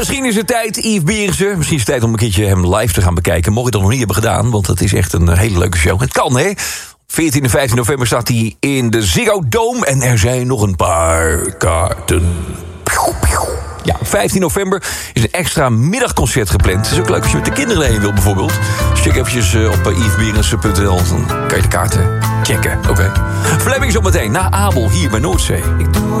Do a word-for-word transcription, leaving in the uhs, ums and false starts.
Misschien is het tijd, Yves Berensen. Misschien is het tijd om een keertje hem live te gaan bekijken. Mocht je dat nog niet hebben gedaan, want het is echt een hele leuke show. Het kan, hè? veertien en vijftien november staat hij in de Ziggo Dome. En er zijn nog een paar kaarten. Ja, vijftien november is een extra middagconcert gepland. Het is ook leuk als je met de kinderen heen wilt, bijvoorbeeld. Dus check eventjes op yves berensen punt n l. Dan kan je de kaarten checken. Oké. Okay. Fleming zometeen na Abel hier bij Noordzee. Ik doe